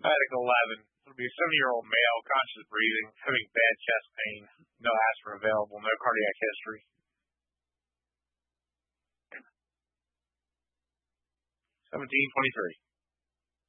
Medical 11. It'll be a 70-year-old male, conscious breathing, having bad chest pain. No aspirin available, no cardiac history. 1723.